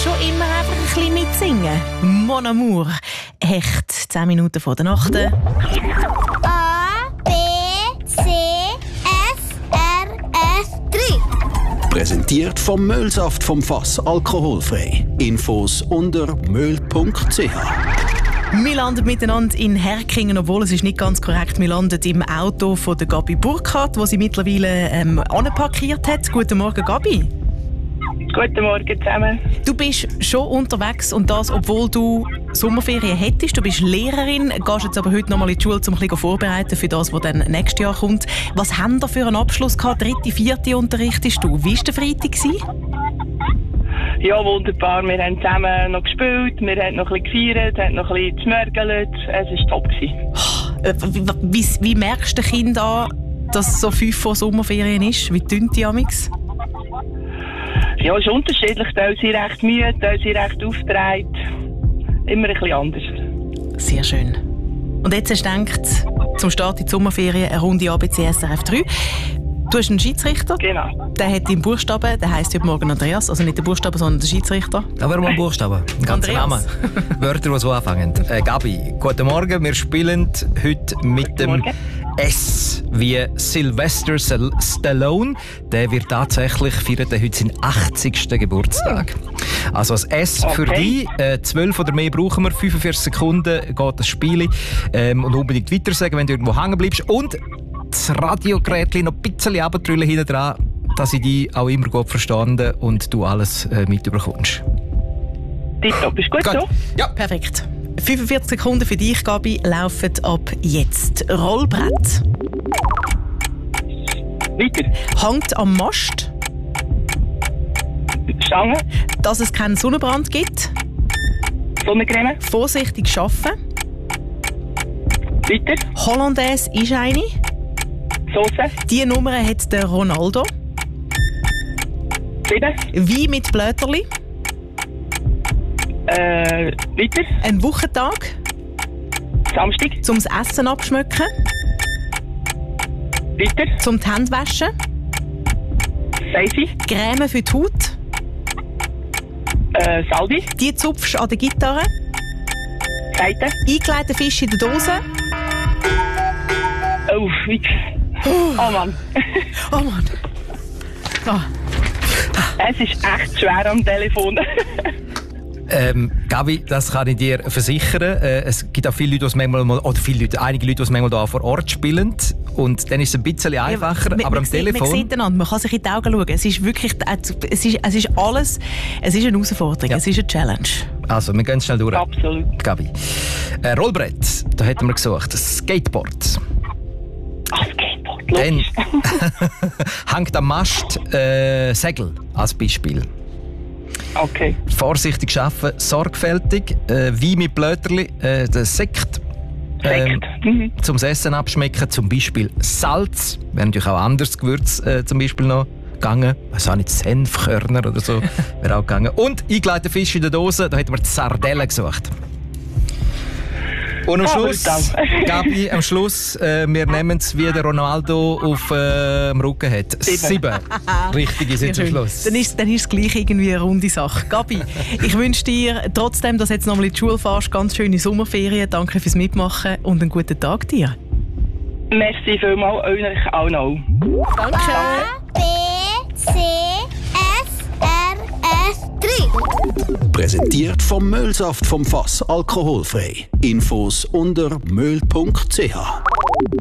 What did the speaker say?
schon immer einfach ein bisschen mitsingen. Mon Amour. Hecht, 10 Minuten vor der Nacht. A, B, C, F, R, S, 3. Präsentiert vom Müllsaft vom Fass, alkoholfrei. Infos unter müll.ch. Wir landen miteinander in Herkingen, obwohl es ist nicht ganz korrekt. Wir landen im Auto von der Gabi Burkhardt, wo sie mittlerweile anparkiert hat. Guten Morgen, Gabi. Guten Morgen zusammen. Du bist schon unterwegs und das, obwohl du Sommerferien hättest. Du bist Lehrerin, gehst jetzt aber heute noch mal in die Schule, um ein bisschen vorbereiten für das, was dann nächstes Jahr kommt. Was haben da für einen Abschluss gehabt? 3., 4. unterrichtest du. Wie war der Freitag? Ja, wunderbar. Wir haben zusammen noch gespielt, wir haben noch ein bisschen gefeiert, haben noch ein bisschen gemörgelt. Es war top. Wie merkst du den Kindern an, dass es so 5 vor Sommerferien ist? Wie dünnt die amix? Ja, es ist unterschiedlich. Teil sind recht müde, teil sind recht aufgedreht. Immer ein bisschen anders. Sehr schön. Und jetzt hast du gedacht, zum Start in die Sommerferien eine Runde ABC SRF 3. Du hast einen Schiedsrichter. Genau. Der hat den Buchstaben, der heisst heute Morgen Andreas. Also nicht der Buchstabe, sondern der Schiedsrichter. Aber mal Buchstaben. Ein ganzer Name. Wörter, die so anfangen. Gabi, guten Morgen. Wir spielen heute mit dem S wie Sylvester Stallone. Der wird tatsächlich feiern heute seinen 80. Geburtstag. Also das S für dich. 12 oder mehr brauchen wir. 45 Sekunden geht das Spiel. Und unbedingt weiter sagen, wenn du irgendwo hängen bleibst. Und das Radiogerät noch ein bisschen runtertrüllen hinten dran, dass ich dich auch immer gut verstanden und du alles mitbekommst. Tipptopp, ist gut so? Ja. Perfekt. 45 Sekunden für dich, Gabi, laufen ab jetzt. Rollbrett. Weiter. Hängt am Mast. Stange. Dass es keinen Sonnenbrand gibt. Sonnencreme. Vorsichtig arbeiten. Weiter. Hollandaise ist eine. Soße. Die Nummer hat der Ronaldo. 7. Wein mit Blöterli. Weiter. Ein Wochentag. Samstag. Zum Essen abschmecken. Weiter. Zum die Hände waschen. Seife. Creme für die Haut. Saldi. Die zupfst an der Gitarre. Seite. Eingelegter Fisch in der Dose. Oh, weiter. Oh Mann. Oh Mann. Oh. Es ist echt schwer am Telefon. Gabi, das kann ich dir versichern. Es gibt auch viele Leute, einige Leute, die es manchmal da vor Ort spielen. Und dann ist es ein bisschen einfacher. Ja, aber am Telefon. Man sieht einander, man kann sich in die Augen schauen. Es ist wirklich, es ist alles, es ist eine Herausforderung, ja. Es ist eine Challenge. Also, wir gehen schnell durch. Absolut. Gabi. Rollbrett, da hätten wir gesucht. Skateboard. Skateboard, dann hängt am Mast Segel als Beispiel. Okay. Vorsichtig arbeiten, sorgfältig. Wein mit Blöterli, der Sekt. Zum Essen abschmecken, zum Beispiel Salz. Wäre natürlich auch anderes Gewürz zum Beispiel noch gegangen. Ich weiß auch nicht, Senfkörner oder so wäre auch gegangen. Und eingelegter Fisch in der Dose, da hätten wir die Sardellen gesucht. Und am Schluss, Gabi, am Schluss, wir nehmen es, wie der Ronaldo auf dem Rücken hat. 7. Richtig ist jetzt am Schluss. Dann ist es gleich irgendwie eine runde Sache. Gabi, ich wünsche dir trotzdem, dass du jetzt nochmal in die Schule fährst, ganz schöne Sommerferien. Danke fürs Mitmachen und einen guten Tag dir. Merci vielmals, euch auch noch. Danke. A, B, C, F, R, S, 3. Präsentiert vom Müllsaft vom Fass, alkoholfrei. Infos unter müll.ch.